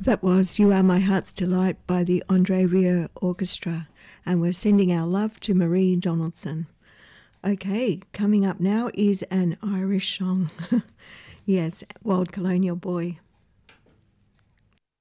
That was You Are My Heart's Delight by the Andre Rieu Orchestra, and we're sending our love to Marie Donaldson. Okay, coming up now is an Irish song. Yes, Wild Colonial Boy.